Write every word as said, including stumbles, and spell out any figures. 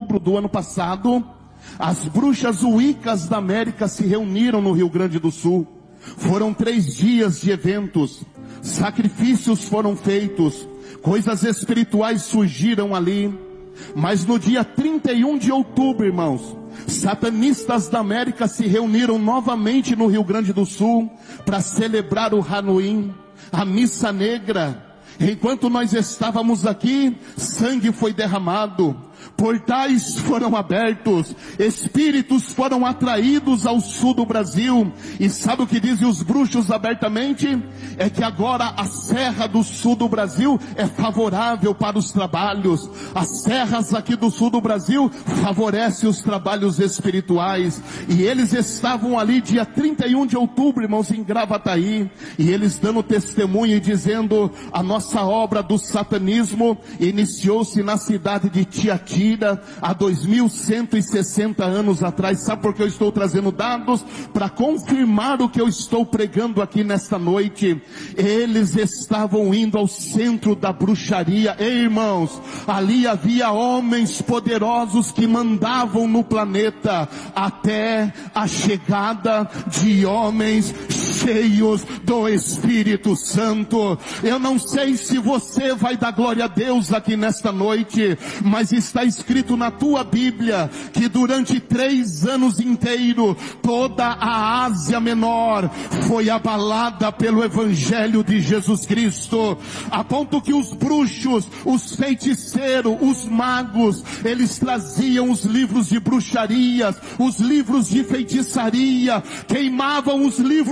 outubro do ano passado, as bruxas Wiccas da América se reuniram no Rio Grande do Sul. Foram três dias de eventos, sacrifícios foram feitos, coisas espirituais surgiram ali. Mas no dia trinta e um de outubro, irmãos, satanistas da América se reuniram novamente no Rio Grande do Sul para celebrar o Halloween, a missa negra. Enquanto nós estávamos aqui, sangue foi derramado, portais foram abertos, espíritos foram atraídos ao sul do Brasil. E sabe o que dizem os bruxos abertamente? É que agora a serra do sul do Brasil é favorável para os trabalhos. As serras aqui do sul do Brasil favorecem os trabalhos espirituais. E eles estavam ali dia trinta e um de outubro, irmãos, em Gravataí, e eles dando testemunho e dizendo: a nossa obra do satanismo iniciou-se na cidade de Tiatira há dois mil cento e sessenta anos atrás. Sabe por que eu estou trazendo dados? Para confirmar o que eu estou pregando aqui nesta noite. Eles estavam indo ao centro da bruxaria. Ei, irmãos, ali havia homens poderosos que mandavam no planeta, até a chegada de homens cheios do Espírito Santo. Eu não sei se você vai dar glória a Deus aqui nesta noite, mas está escrito na tua Bíblia que durante três anos inteiros toda a Ásia Menor foi abalada pelo Evangelho de Jesus Cristo, a ponto que os bruxos, os feiticeiros, os magos, eles traziam os livros de bruxarias, os livros de feitiçaria, queimavam os livros